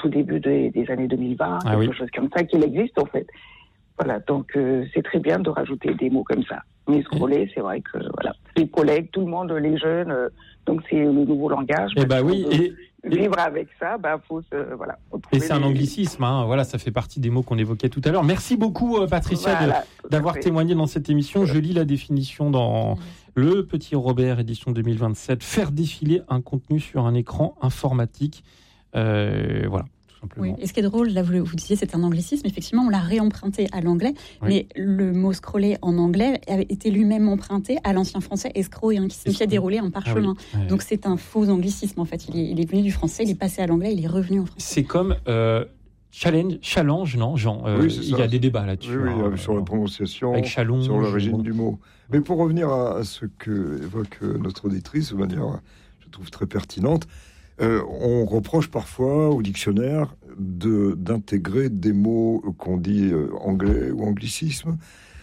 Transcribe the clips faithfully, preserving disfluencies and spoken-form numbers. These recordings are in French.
tout début des, des années deux mille vingt, ah, quelque oui. chose comme ça, qu'il existe en fait. Voilà, donc euh, c'est très bien de rajouter des mots comme ça. Mais scroller, c'est vrai que voilà, les collègues, tout le monde, les jeunes, euh, donc c'est le nouveau langage. Eh bah, oui, et, vivre et, avec ça, bah faut se voilà. Faut et c'est un anglicisme, hein, voilà, ça fait partie des mots qu'on évoquait tout à l'heure. Merci beaucoup, euh, Patricia, voilà, de, d'avoir témoigné dans cette émission. Je lis la définition dans Le Petit Robert, édition deux mille vingt-sept. Faire défiler un contenu sur un écran informatique, euh, voilà. Oui. Et ce qui est drôle, là, vous, vous disiez c'est un anglicisme, effectivement, on l'a réemprunté à l'anglais, oui. mais le mot scroller en anglais avait été lui-même emprunté à l'ancien français escrow, hein, qui signifiait dérouler un parchemin. Ah oui. Ouais. Donc c'est un faux anglicisme, en fait. Il est, il est venu du français, il est passé à l'anglais, il est revenu en français. C'est comme euh, challenge, challenge, non, Jean euh, oui, il y a des débats là-dessus. Oui, oui hein, sur euh, la prononciation, avec challenge, sur l'origine du mot. Mais pour revenir à, à ce que évoque notre auditrice, de manière, je trouve, très pertinente, Euh, on reproche parfois au dictionnaire de, d'intégrer des mots qu'on dit euh, anglais ou anglicisme.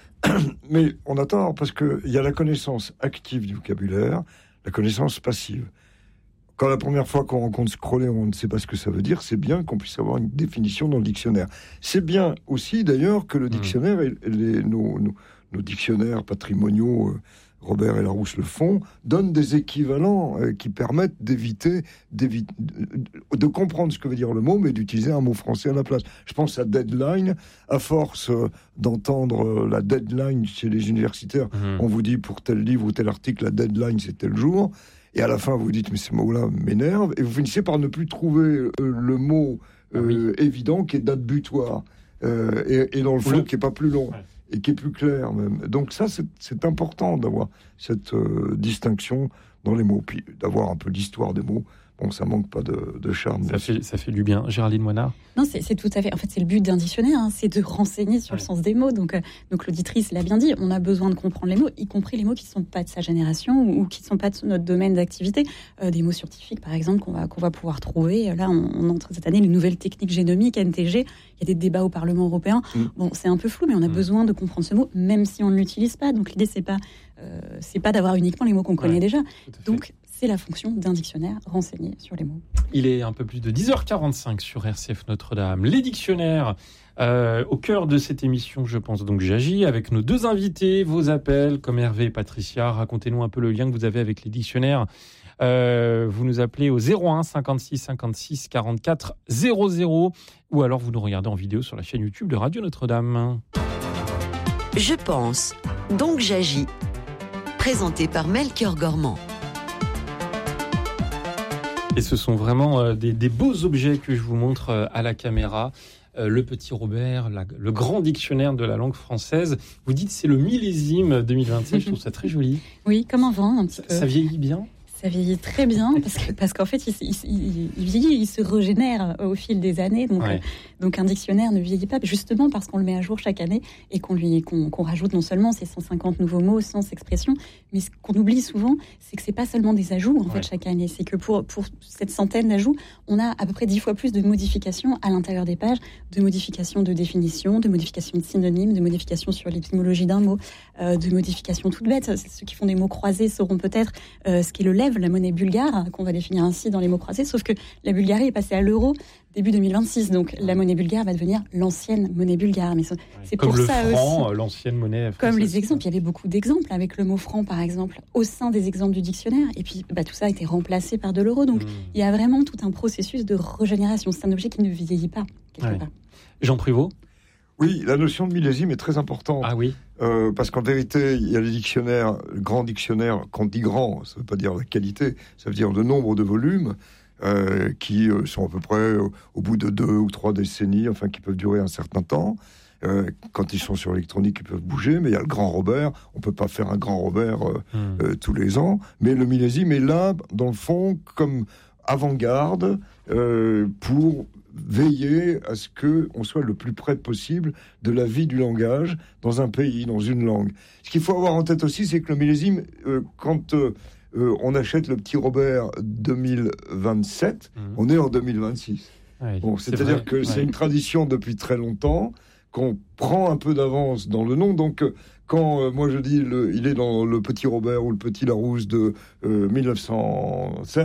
Mais on a tort, parce qu'il y a la connaissance active du vocabulaire, la connaissance passive. Quand la première fois qu'on rencontre scroller, on ne sait pas ce que ça veut dire, c'est bien qu'on puisse avoir une définition dans le dictionnaire. C'est bien aussi, d'ailleurs, que le dictionnaire, et les, nos, nos, nos dictionnaires patrimoniaux... Euh, Robert et Larousse le font, donnent des équivalents euh, qui permettent d'éviter, d'éviter de comprendre ce que veut dire le mot, mais d'utiliser un mot français à la place. Je pense à deadline. À force euh, d'entendre euh, la deadline chez les universitaires, mmh. on vous dit pour tel livre ou tel article, la deadline c'est tel jour, et à la fin vous dites mais ces mots-là m'énervent, et vous finissez par ne plus trouver euh, le mot euh, ah oui. évident qui est date butoir, euh, et, et dans le fond le... qui est pas plus long. Ouais. Et qui est plus clair même. Donc ça, c'est, c'est important d'avoir cette euh, distinction dans les mots, puis d'avoir un peu l'histoire des mots. Bon, ça manque pas de, de charme. Ça fait, ça fait du bien. Géraldine Moinard. Non, c'est, c'est tout à fait... En fait, c'est le but d'un dictionnaire, hein, c'est de renseigner sur ouais. le sens des mots. Donc, euh, donc l'auditrice l'a bien dit, on a besoin de comprendre les mots, y compris les mots qui ne sont pas de sa génération ou, ou qui ne sont pas de notre domaine d'activité. Euh, des mots scientifiques, par exemple, qu'on va, qu'on va pouvoir trouver. Là, on, on entre cette année les nouvelles techniques génomiques, N T G. Il y a des débats au Parlement européen. Mmh. Bon, c'est un peu flou, mais on a mmh. besoin de comprendre ce mot, même si on ne l'utilise pas. Donc, l'idée, c'est pas, euh, c'est pas d'avoir uniquement les mots qu'on connaît ouais, déjà. Donc, c'est la fonction d'un dictionnaire, renseigner sur les mots. Il est un peu plus de dix heures quarante-cinq sur R C F Notre-Dame. Les dictionnaires, euh, au cœur de cette émission, je pense donc j'agis, avec nos deux invités, vos appels, comme Hervé et Patricia. Racontez-nous un peu le lien que vous avez avec les dictionnaires. Euh, vous nous appelez au zéro un cinquante-six cinquante-six quarante-quatre zéro zéro ou alors vous nous regardez en vidéo sur la chaîne YouTube de Radio Notre-Dame. Je pense, donc j'agis. Présenté par Melchior Gormand. Et ce sont vraiment euh, des, des beaux objets que je vous montre euh, à la caméra. Euh, le Petit Robert, la, le grand dictionnaire de la langue française. Vous dites c'est le millésime deux mille vingt-sept, je trouve ça très joli. Oui, comme un vin un petit ça, peu. Ça vieillit bien. Ça vieillit très bien parce, que, parce qu'en fait, il, il, il, il vieillit, il se régénère au fil des années. Donc, ouais. euh, donc un dictionnaire ne vieillit pas, justement parce qu'on le met à jour chaque année et qu'on, lui, qu'on, qu'on rajoute non seulement ces cent cinquante nouveaux mots, cent expressions, mais ce qu'on oublie souvent, c'est que c'est pas seulement des ajouts en ouais. fait chaque année. C'est que pour, pour cette centaine d'ajouts, on a à peu près dix fois plus de modifications à l'intérieur des pages, de modifications de définition, de modifications de synonymes, de modifications sur l'étymologie d'un mot, euh, de modifications toutes bêtes. Ceux qui font des mots croisés sauront peut-être euh, ce qu'est le lève, la monnaie bulgare, qu'on va définir ainsi dans les mots croisés, sauf que la Bulgarie est passée à l'euro début deux mille vingt-six, donc la monnaie bulgare va devenir l'ancienne monnaie bulgare. Mais c'est ouais, comme pour le ça franc, aussi, l'ancienne monnaie française. Comme les exemples, il y avait beaucoup d'exemples avec le mot franc, par exemple, au sein des exemples du dictionnaire, et puis bah, tout ça a été remplacé par de l'euro, donc mmh. il y a vraiment tout un processus de régénération. C'est un objet qui ne vieillit pas, quelque ouais. part. Jean Privot. Oui, la notion de millésime est très importante. Ah oui. Euh, parce qu'en vérité, il y a les dictionnaires, le grand dictionnaire, quand on dit grand, ça ne veut pas dire la qualité, ça veut dire le nombre de volumes euh, qui euh, sont à peu près au, au bout de deux ou trois décennies, enfin qui peuvent durer un certain temps. Euh, quand ils sont sur électronique, ils peuvent bouger, mais il y a le grand Robert, on ne peut pas faire un grand Robert euh, mmh. euh, tous les ans, mais le millésime est là, dans le fond, comme avant-garde euh, pour veiller à ce qu'on soit le plus près possible de la vie du langage dans un pays, dans une langue. Ce qu'il faut avoir en tête aussi, c'est que le millésime, euh, quand euh, euh, on achète le Petit Robert deux mille vingt-sept, mmh. on est en deux mille vingt-six. Ouais, bon, c'est-à-dire c'est que ouais. c'est une tradition depuis très longtemps, qu'on prend un peu d'avance dans le nom. Donc, euh, quand euh, moi je dis le, il est dans le Petit Robert ou le Petit Larousse de euh, mille neuf cent sept,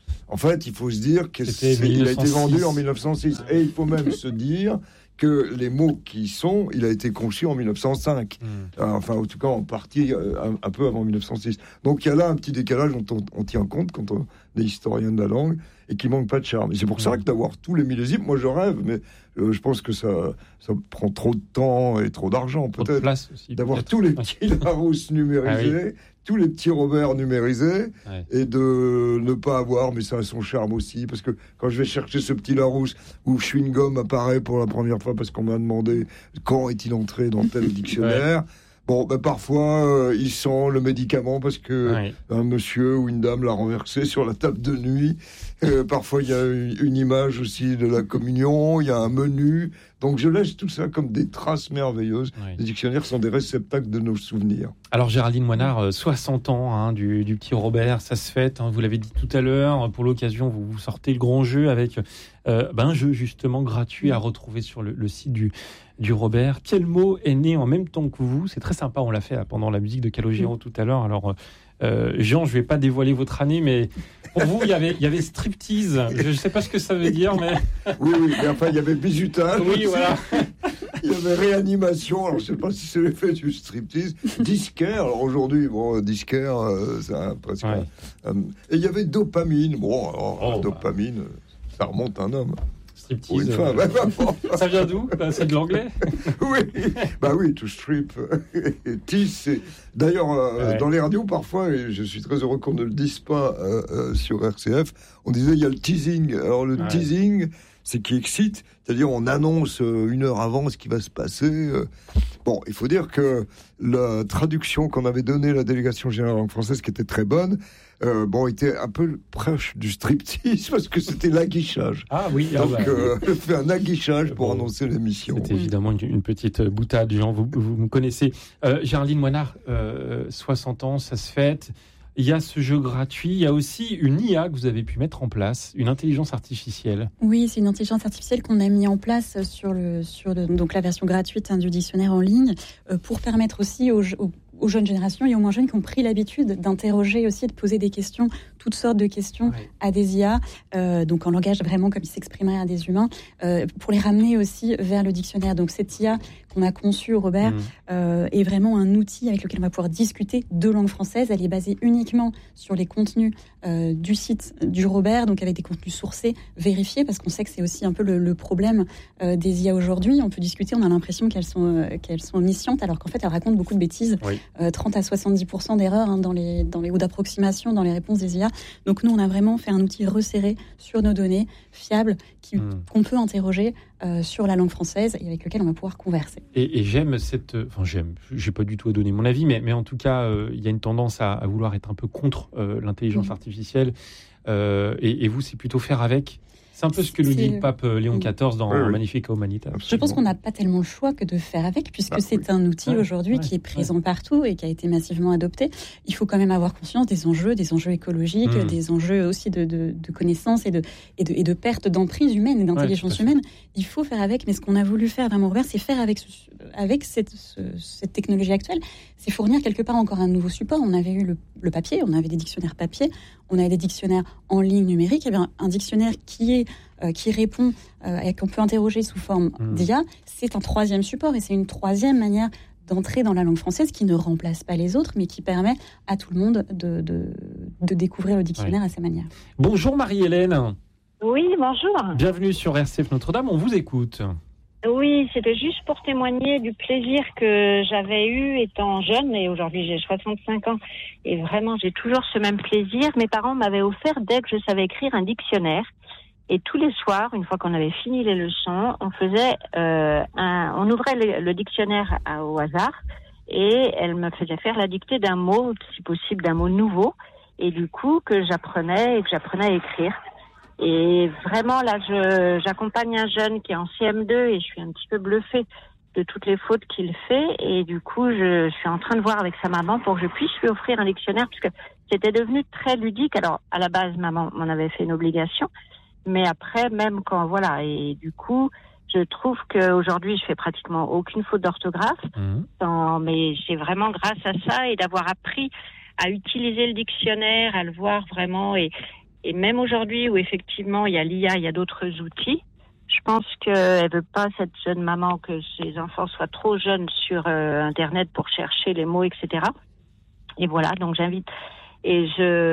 En fait, il faut se dire qu'il a été vendu en mille neuf cent six. Et il faut même se dire que les mots qui y sont, il a été conçu en mille neuf cent cinq. Mmh. Enfin, en tout cas, en partie, un, un peu avant mille neuf cent six. Donc, il y a là un petit décalage dont on, on tient compte quand on est historien de la langue et qui manque pas de charme. Et c'est pour mmh. ça que d'avoir tous les millésimes, moi je rêve, mais euh, je pense que ça, ça prend trop de temps et trop d'argent, trop peut-être. De place aussi, d'avoir peut-être. tous les petits Larousse numérisés. Ah oui. Tous les petits Robert numérisés, ouais. Et de ne pas avoir, mais ça a son charme aussi, parce que quand je vais chercher ce petit Larousse où chewing-gum apparaît pour la première fois parce qu'on m'a demandé quand est-il entré dans tel dictionnaire, ouais. Bon, ben parfois euh, il sent le médicament parce que ouais. Un monsieur ou une dame l'a renversé sur la table de nuit. Euh, parfois il y a une, une image aussi de la communion, il y a un menu. Donc je laisse tout ça comme des traces merveilleuses. Oui. Les dictionnaires sont des réceptacles de nos souvenirs. Alors Géraldine Moinard, soixante ans hein, du, du petit Robert, ça se fête, hein, vous l'avez dit tout à l'heure, pour l'occasion vous, vous sortez le grand jeu avec euh, ben, un jeu justement gratuit à retrouver sur le, le site du, du Robert. Quel mot est né en même temps que vous ? C'est très sympa, on l'a fait là, pendant la musique de Calogero tout à l'heure. Alors euh, Jean, je ne vais pas dévoiler votre année, mais pour vous, il y avait, il y avait striptease. Je ne sais pas ce que ça veut dire, mais... Oui, oui, mais enfin, il y avait bizutage. Oui, voilà. Il y avait réanimation, alors je ne sais pas si c'est l'effet du striptease. Disquaire, alors aujourd'hui, bon, disquaire, euh, c'est un, presque... Ouais. Un, euh, et il y avait dopamine. Bon, alors, oh, dopamine, bah. Ça remonte un homme. Striptease, une femme. Euh... ça vient d'où ? C'est de l'anglais ? Oui, bah oui, to strip. Tease, c'est... D'ailleurs, euh, ouais. Dans les radios, parfois, et je suis très heureux qu'on ne le dise pas euh, euh, sur R C F, on disait il y a le teasing. Alors le ouais. teasing, c'est qui excite, c'est-à-dire on annonce euh, une heure avant ce qui va se passer. Euh. Bon, il faut dire que la traduction qu'on avait donnée à la délégation générale en française, qui était très bonne, Euh, bon, était un peu proche du striptease parce que c'était l'aguichage. Ah oui, donc ah bah, euh, oui. fait un aguichage pour bon, annoncer l'émission. C'était évidemment une, une petite boutade, Jean, vous, vous me connaissez. Euh, Géraldine Moinard, euh, soixante ans, ça se fête. Il y a ce jeu gratuit, il y a aussi une I A que vous avez pu mettre en place, une intelligence artificielle. Oui, c'est une intelligence artificielle qu'on a mis en place sur, le, sur le, donc la version gratuite hein, du dictionnaire en ligne euh, pour permettre aussi aux, aux aux jeunes générations et aux moins jeunes qui ont pris l'habitude d'interroger aussi, de poser des questions, toutes sortes de questions ouais. à des I A, euh, donc en langage vraiment comme il s'exprimerait à des humains, euh, pour les ramener aussi vers le dictionnaire. Donc cette I A qu'on a conçue, Robert, mmh. euh, est vraiment un outil avec lequel on va pouvoir discuter de langue française. Elle est basée uniquement sur les contenus euh, du site du Robert, donc avec des contenus sourcés, vérifiés, parce qu'on sait que c'est aussi un peu le, le problème euh, des I A aujourd'hui. On peut discuter, on a l'impression qu'elles sont, euh, qu'elles sont omniscientes, alors qu'en fait, elles racontent beaucoup de bêtises. Oui. Euh, trente à soixante-dix pour cent d'erreurs hein, dans les, dans les, ou d'approximations dans les réponses des I A. Donc nous, on a vraiment fait un outil resserré sur nos données, fiable, qui, mmh. qu'on peut interroger euh, sur la langue française et avec lequel on va pouvoir converser. Et, et j'aime cette... Enfin, j'aime, j'ai pas du tout à donner mon avis, mais, mais en tout cas, il euh, y a une tendance à, à vouloir être un peu contre euh, l'intelligence mmh. artificielle. Euh, et, et vous, c'est plutôt faire avec. C'est un peu ce que nous dit le pape Léon quatorze dans oui, oui. Magnificat Humanitas. Je pense qu'on n'a pas tellement le choix que de faire avec, puisque ah, c'est oui. un outil ouais, aujourd'hui ouais, qui est présent ouais. partout et qui a été massivement adopté. Il faut quand même avoir conscience des enjeux, des enjeux écologiques, mmh. des enjeux aussi de, de, de connaissances et de, et, de, et de perte d'emprise humaine et d'intelligence ouais, humaine. Il faut faire avec, mais ce qu'on a voulu faire vraiment, Robert, c'est faire avec, ce, avec cette, ce, cette technologie actuelle, c'est fournir quelque part encore un nouveau support. On avait eu le, le papier, on avait des dictionnaires papier, on avait des dictionnaires en ligne numérique. Il y avait un, un dictionnaire qui est Euh, qui répond euh, et qu'on peut interroger sous forme mmh. d'I A, c'est un troisième support et c'est une troisième manière d'entrer dans la langue française qui ne remplace pas les autres, mais qui permet à tout le monde de, de, de découvrir le dictionnaire oui. à sa manière. Bonjour Marie-Hélène. Oui, bonjour. Bienvenue sur R C F Notre-Dame, on vous écoute. Oui, c'était juste pour témoigner du plaisir que j'avais eu étant jeune, et aujourd'hui j'ai soixante-cinq ans, et vraiment j'ai toujours ce même plaisir. Mes parents m'avaient offert, dès que je savais écrire, un dictionnaire. Et tous les soirs, une fois qu'on avait fini les leçons, on faisait, euh, un, on ouvrait le, le dictionnaire à, au hasard, et elle me faisait faire la dictée d'un mot, si possible d'un mot nouveau, et du coup que j'apprenais et que j'apprenais à écrire. Et vraiment là, je, j'accompagne un jeune qui est en C M deux et je suis un petit peu bluffée de toutes les fautes qu'il fait, et du coup je, je suis en train de voir avec sa maman pour que je puisse lui offrir un dictionnaire, puisque c'était devenu très ludique. Alors à la base, maman m'en avait fait une obligation. Mais après, même quand, voilà, et du coup, je trouve qu'aujourd'hui, je fais pratiquement aucune faute d'orthographe, mmh. sans, mais c'est vraiment grâce à ça et d'avoir appris à utiliser le dictionnaire, à le voir vraiment, et, Et même aujourd'hui où effectivement il y a l'I A, il y a d'autres outils, je pense qu'elle veut pas, cette jeune maman, que ses enfants soient trop jeunes sur euh, Internet pour chercher les mots, et cetera. Et voilà, donc j'invite... Et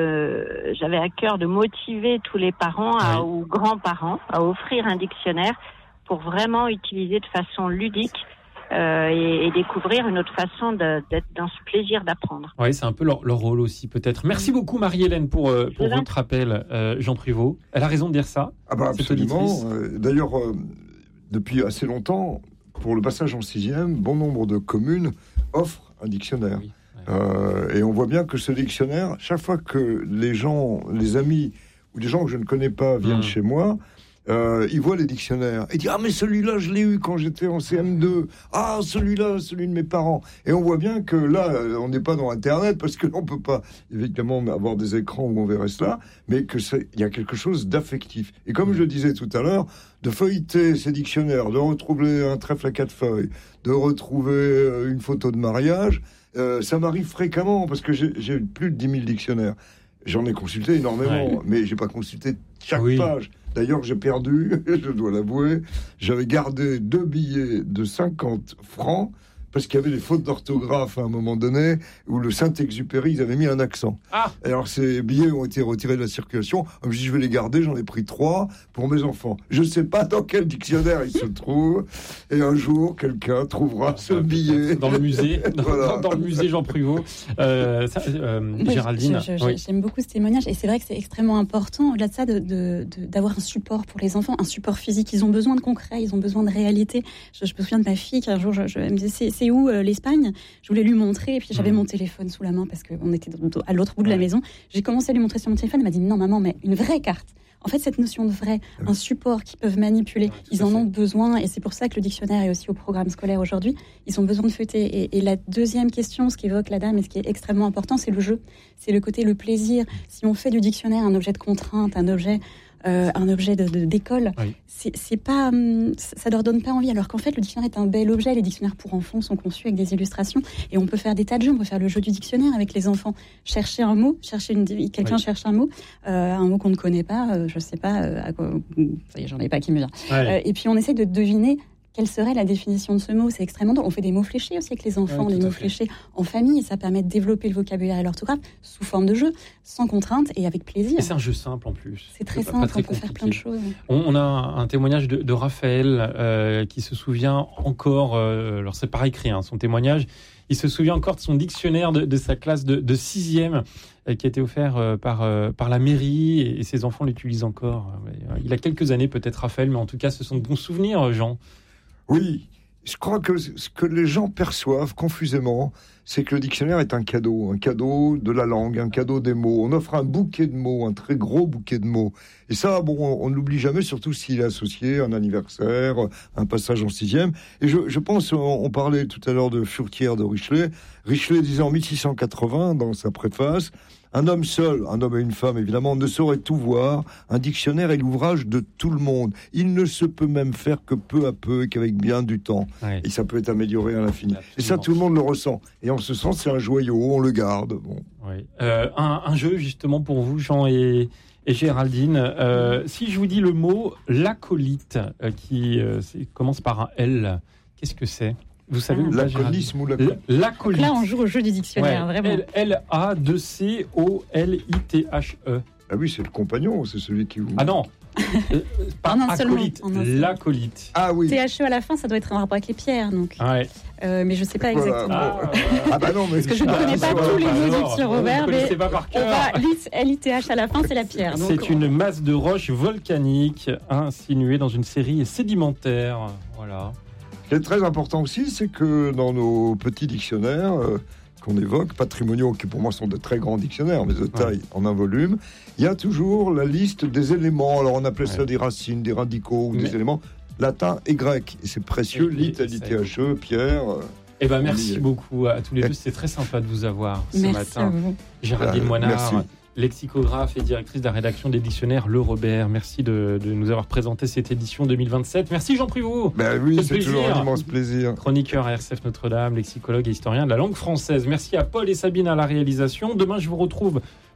je, j'avais à cœur de motiver tous les parents à, oui. ou grands-parents à offrir un dictionnaire pour vraiment utiliser de façon ludique euh, et, et découvrir une autre façon de, d'être dans ce plaisir d'apprendre. Oui, c'est un peu leur, leur rôle aussi, peut-être. Merci beaucoup, Marie-Hélène, pour, euh, pour votre rappel. Euh, Jean Privot, elle a raison de dire ça. Ah bah absolument. Euh, d'ailleurs, euh, depuis assez longtemps, pour le passage en sixième, bon nombre de communes offrent un dictionnaire. Oui. Euh, et on voit bien que ce dictionnaire, chaque fois que les gens, les amis ou des gens que je ne connais pas viennent mmh. chez moi, euh, ils voient les dictionnaires et disent « Ah mais celui-là, je l'ai eu quand j'étais en C M deux. Ah, celui-là, celui de mes parents. » Et on voit bien que là, on n'est pas dans Internet parce qu'on ne peut pas, évidemment, avoir des écrans où on verrait cela, mais qu'il y a quelque chose d'affectif. Et comme je le disais tout à l'heure, de feuilleter ces dictionnaires, de retrouver un trèfle à quatre feuilles, de retrouver une photo de mariage... Euh, ça m'arrive fréquemment parce que j'ai, j'ai plus de dix mille dictionnaires. J'en ai consulté énormément, ouais. mais j'ai pas consulté chaque oui. page. D'ailleurs, j'ai perdu, je dois l'avouer. J'avais gardé deux billets de cinquante francs parce qu'il y avait des fautes d'orthographe à un moment donné où le Saint-Exupéry, ils avaient mis un accent. Ah. Alors, ces billets ont été retirés de la circulation. Je me suis dit, je vais les garder, j'en ai pris trois pour mes enfants. Je ne sais pas dans quel dictionnaire ils se trouvent. Et un jour, quelqu'un trouvera ce euh, billet. Dans le musée, dans, voilà. dans, dans le musée Jean Privot. Euh, ça, euh, oui, Géraldine. Je, je, oui. J'aime beaucoup ce témoignage. Et c'est vrai que c'est extrêmement important, au-delà de ça, de, de, de, d'avoir un support pour les enfants, un support physique. Ils ont besoin de concret, ils ont besoin de réalité. Je, je me souviens de ma fille qui, un jour, je, je, elle me disait, c'est, c'est où euh, l'Espagne? Je voulais lui montrer, et puis j'avais mmh. mon téléphone sous la main parce qu'on était à l'autre bout de ouais. la maison. J'ai commencé à lui montrer sur mon téléphone. Elle m'a dit non maman, mais une vraie carte. En fait, cette notion de vrai, un support qu'ils peuvent manipuler, ouais, ils en ont besoin, et c'est pour ça que le dictionnaire est aussi au programme scolaire aujourd'hui. Ils ont besoin de feuilleter. Et, et la deuxième question, ce qu'évoque la dame et ce qui est extrêmement important, c'est le jeu. C'est le côté, le plaisir. Si on fait du dictionnaire un objet de contrainte, un objet Euh, un objet de, de, d'école, oui. c'est, c'est pas, hum, ça leur donne pas envie. Alors qu'en fait, le dictionnaire est un bel objet. Les dictionnaires pour enfants sont conçus avec des illustrations et on peut faire des tas de jeux. On peut faire le jeu du dictionnaire avec les enfants. Chercher un mot, chercher une, quelqu'un oui. cherche un mot, euh, un mot qu'on ne connaît pas. Euh, je sais pas. Euh, à quoi, ça y est, j'en ai pas qui me vient. Ouais. Euh, et puis on essaie de deviner. Quelle serait la définition de ce mot? C'est extrêmement drôle. On fait des mots fléchés aussi avec les enfants, ouais, des mots fléchés en famille, et ça permet de développer le vocabulaire et l'orthographe sous forme de jeu, sans contrainte et avec plaisir. Et c'est un jeu simple en plus. C'est très c'est simple, très on peut compliqué. Faire plein de choses. On, on a un témoignage de, de Raphaël euh, qui se souvient encore, euh, alors c'est par écrit, hein, son témoignage, il se souvient encore de son dictionnaire de, de sa classe de, de sixième euh, qui a été offert euh, par, euh, par la mairie et, et ses enfants l'utilisent encore. Il a quelques années peut-être, Raphaël, mais en tout cas ce sont de bons souvenirs, Jean. Oui, je crois que ce que les gens perçoivent confusément, c'est que le dictionnaire est un cadeau, un cadeau de la langue, un cadeau des mots. On offre un bouquet de mots, un très gros bouquet de mots. Et ça, bon, on ne l'oublie jamais, surtout s'il est associé à un anniversaire, un passage en sixième. Et je, je pense, on, on parlait tout à l'heure de Furetière de Richelet. Richelet disait en mille six cent quatre-vingts, dans sa préface, un homme seul, un homme et une femme évidemment, ne saurait tout voir. Un dictionnaire est l'ouvrage de tout le monde. Il ne se peut même faire que peu à peu et qu'avec bien du temps. Ouais. Et ça peut être amélioré à l'infini. Absolument. Et ça, tout le monde le ressent. Et en ce sens, c'est un joyau, on le garde. Bon. Oui. Euh, un, un jeu justement pour vous, Jean et, et Géraldine. Euh, si je vous dis le mot l'acolyte, euh, qui euh, commence par un L, qu'est-ce que c'est? Vous savez ah, l'acolisme ou l'acolyte. L'acolyte. Là, on joue au jeu du dictionnaire, ouais, vraiment. L A deux C O L I T H E. Ah oui, c'est le compagnon, c'est celui qui vous... Ah non euh, Pas en un acolyte, seul mot, l'acolyte. Ah oui. T H E à la fin, ça doit être un rapport avec les pierres, donc. Ah ouais. Euh, mais je ne sais pas voilà. exactement. Ah, ah bah non, mais... Parce que je ne connais pas tous les mots du sur Robert, mais pas par cœur. on va L I T H à la fin, c'est la pierre. Donc c'est on... une masse de roches volcaniques insinuée dans une série sédimentaire. Voilà. Ce qui est très important aussi, c'est que dans nos petits dictionnaires euh, qu'on évoque, patrimoniaux, qui pour moi sont de très grands dictionnaires, mais de taille ouais. en un volume, il y a toujours la liste des éléments. Alors on appelait ouais. ça des racines, des radicaux ou mais... des éléments latins et grecs. Et c'est précieux, lit, L I T H E, Pierre... Euh, eh ben merci beaucoup à tous les deux. C'est très sympa de vous avoir ce merci matin. À vous. Géraldine euh, Moinard. Merci. Lexicographe et directrice de la rédaction des dictionnaires Le Robert. Merci de, de nous avoir présenté cette édition deux mille vingt-sept. Merci Jean Privot. Ben oui, c'est plaisir. Toujours un immense plaisir. Chroniqueur à R C F Notre-Dame, lexicologue et historien de la langue française. Merci à Paul et Sabine à la réalisation. Demain, je vous retrouve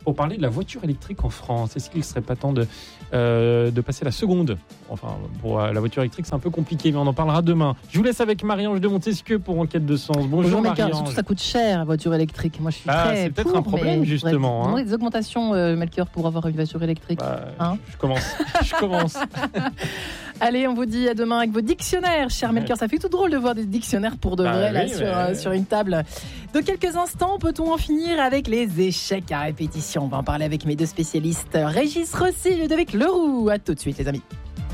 pour parler de la voiture électrique en France. Est-ce qu'il ne serait pas temps de, euh, de passer la seconde ? Enfin, pour euh, la voiture électrique, c'est un peu compliqué, mais on en parlera demain. Je vous laisse avec Marie-Ange de Montesquieu pour Enquête de Sens. Bonjour, Bonjour Marie-Ange. Surtout, ça coûte cher, la voiture électrique. Moi, je suis ah, très c'est peut-être pour, un problème, justement. On Hein. des augmentations, euh, Melchior, pour avoir une voiture électrique. Bah, hein je, je commence. je commence. Allez, on vous dit à demain avec vos dictionnaires, cher Melchior. Ça fait tout drôle de voir des dictionnaires pour de bah, vrai, oui, là, oui, sur, oui. euh, sur une table. Dans quelques instants, peut-on en finir avec les échecs à répétition ? On va en parler avec mes deux spécialistes, Régis Rossi et Ludovic Leroux. À tout de suite, les amis.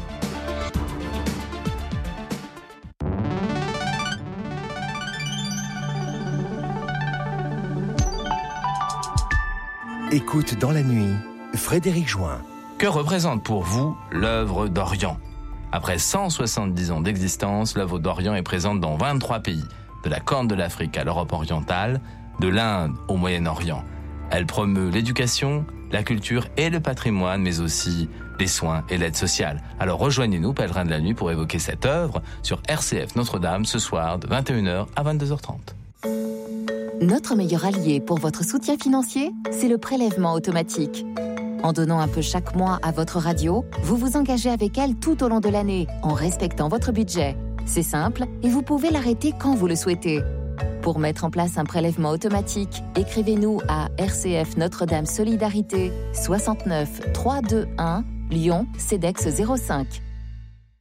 Écoute dans la nuit, Frédéric Join. Que représente pour vous l'œuvre d'Orient ? Après cent soixante-dix ans d'existence, l'œuvre d'Orient est présente dans vingt-trois pays, de la Corne de l'Afrique à l'Europe orientale, de l'Inde au Moyen-Orient. Elle promeut l'éducation, la culture et le patrimoine, mais aussi les soins et l'aide sociale. Alors rejoignez-nous, Pèlerins de la Nuit, pour évoquer cette œuvre sur R C F Notre-Dame ce soir de vingt et une heures à vingt-deux heures trente. Notre meilleur allié pour votre soutien financier, c'est le prélèvement automatique. En donnant un peu chaque mois à votre radio, vous vous engagez avec elle tout au long de l'année, en respectant votre budget. C'est simple et vous pouvez l'arrêter quand vous le souhaitez. Pour mettre en place un prélèvement automatique, écrivez-nous à R C F Notre-Dame Solidarité, soixante-neuf trois cent vingt-et-un, Lyon, CEDEX zéro cinq.